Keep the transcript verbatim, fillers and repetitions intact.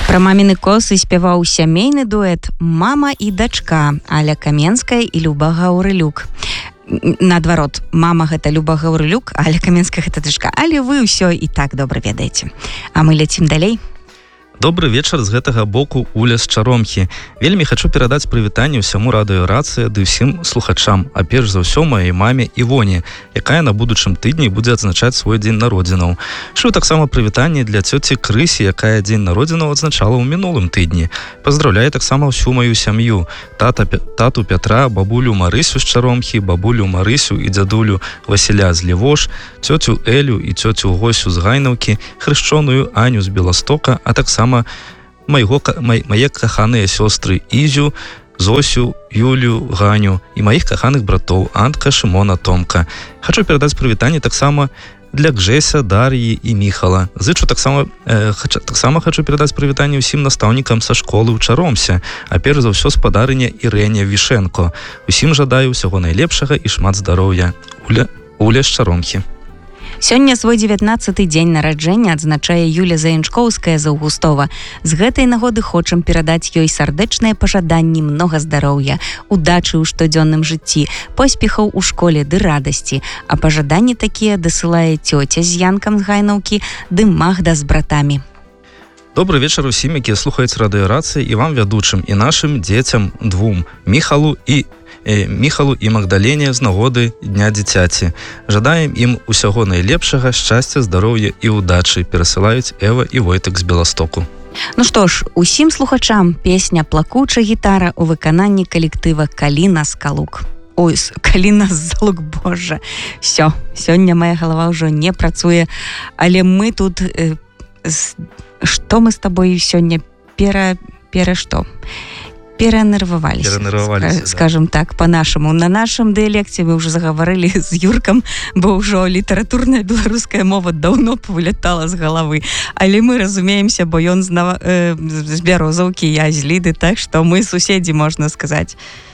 Пра маміны косы спяваў сямейны дуэт «Мама і дачка» Аля Каменская і Люба Гаўрылюк. Наадварот, мама гэта Люба Гаўрылюк, Аля Каменская гэта дачка, але вы ўсё і так добра ведаеце. А мы ляцім далей. Добры вечар з гэтага боку Уля з Чаромхі. Вельмі хачу перадаць прывітанне ўсяму радыёрацыі ды ўсім слухачам, а перш за ўсё маёй маме Івоне, якая на будучым тыдні будзе адзначаць свой дзень народзінаў. Шлю таксама прывітанне для цёці Крысі, якая дзень народзінаў адзначала ў мінулым тыдні. Паздравляю таксама ўсю маю сям'ю: тата, тату Пятра, бабулю Марысю з Чаромхі, бабулю Марысю і дзядулю Васіля з Лівош, цёцю Элю і цёцю Госю з Гайнаўкі, хрышчоную Аню з Беластока, а таксама Майго, май, мае каханыя сёстры Ізю, Зосю, Юлю, Ганю і маіх каханых братоў Антка, Шымона, Томка. Хачу перадаць прывітанне таксама для Гжэся, Дар'і і Міхала. Зычу таксама, э, хач, таксама хачу перадаць прывітанне ўсім настаўнікам са школы ў Чаромсе, а перш за ўсё спадарыня Ірэне Вішэнко. Усім жадаю ўсяго найлепшага і шмат здароўя. Уля, Уля з Чаромхі. Сёння свой дзевятнаццаты дзень нараджэння адзначае Юля Заянчкоўская з Аўгустова. З гэтай нагоды хочам перадаць ёй сардэчныя пажаданні многа здароўя, удачы ў штодзённым жыцці, поспехаў у школе ды радасці. А пажаданні такія дасылае цёця з Янкам з Гайнаўкі ды Магда з братамі. Добры вечар усім, якія слухаюць радыёрацыі, і вам вядучым, і нашым дзецям двум, Міхалу і Міхалу і Магдалене з нагоды Дня дзіцяці. Жадаем ім усяго найлепшага, шчасця, здароўя і удачы, перасылаюць Эва і Войтак з Беластоку. Ну што ж, усім слухачам песня «Плакучая гітара» у выкананні калектыва «Каліна з Калук». Ой, «Каліна з Залук», божа. Всё, сёння моя галава ўжо не працуе, але мы тут... Э, што мы з табой сёння пера... пера што? Перанерваваліся, Перанерваваліся, скажем да. Так, по-нашаму. На нашым дыялекце мы ўжо загаварылі з Юркам, бо ўжо літаратурная беларуская мова даўно павылятала з галавы. Але мы разумеемся, бо ён з, нава... э, з Бярозаўкі, я з Ліды, так што мы суседзі, можна сказаць.